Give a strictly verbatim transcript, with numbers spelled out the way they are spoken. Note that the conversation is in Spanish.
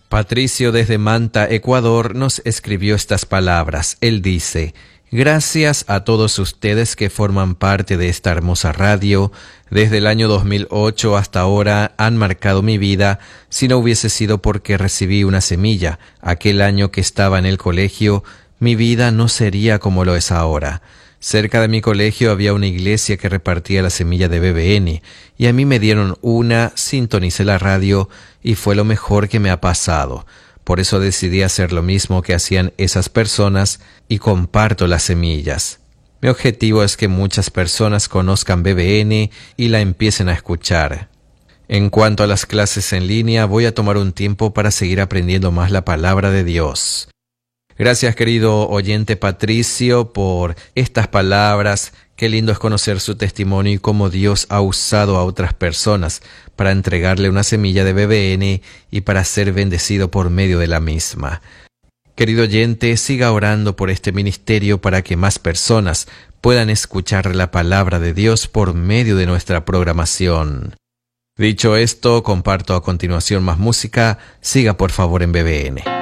Patricio desde Manta, Ecuador, nos escribió estas palabras. Él dice: gracias a todos ustedes que forman parte de esta hermosa radio. Desde el año dos mil ocho hasta ahora han marcado mi vida. Si no hubiese sido porque recibí una semilla aquel año que estaba en el colegio, mi vida no sería como lo es ahora. Cerca de mi colegio había una iglesia que repartía la semilla de B B N, y a mí me dieron una, sintonicé la radio, y fue lo mejor que me ha pasado. Por eso decidí hacer lo mismo que hacían esas personas, y comparto las semillas. Mi objetivo es que muchas personas conozcan B B N y la empiecen a escuchar. En cuanto a las clases en línea, voy a tomar un tiempo para seguir aprendiendo más la palabra de Dios. Gracias, querido oyente Patricio, por estas palabras. Qué lindo es conocer su testimonio y cómo Dios ha usado a otras personas para entregarle una semilla de B B N y para ser bendecido por medio de la misma. Querido oyente, siga orando por este ministerio para que más personas puedan escuchar la palabra de Dios por medio de nuestra programación. Dicho esto, comparto a continuación más música. Siga por favor en B B N.